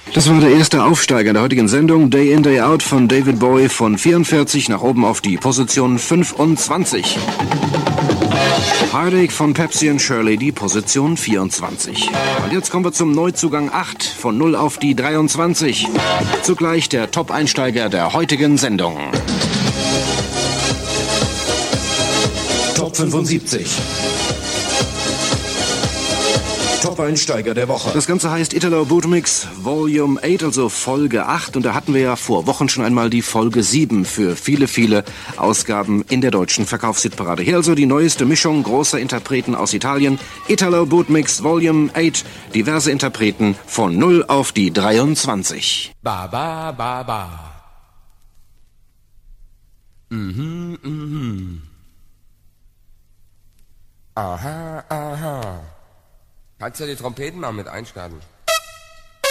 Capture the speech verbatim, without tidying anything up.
Das war der erste Aufsteiger der heutigen Sendung, Day in, Day out von David Bowie, von vierundvierzig nach oben auf die Position fünfundzwanzig. Heartache von Pepsi and Shirley, die Position vierundzwanzig. Und jetzt kommen wir zum Neuzugang acht, von null auf die dreiundzwanzig. Zugleich der Top-Einsteiger der heutigen Sendung. Top fünfundsiebzig. Top-Einsteiger der Woche. Das Ganze heißt Italo Bootmix Volume acht, also Folge acht. Und da hatten wir ja vor Wochen schon einmal die Folge sieben für viele, viele Ausgaben in der deutschen Verkaufshitparade. Hier also die neueste Mischung großer Interpreten aus Italien. Italo Bootmix Volume acht. Diverse Interpreten von null auf die dreiundzwanzig. Ba, ba, ba, ba. Mhm, mhm. Aha, aha. Kannst ja die Trompeten mal mit einstarten.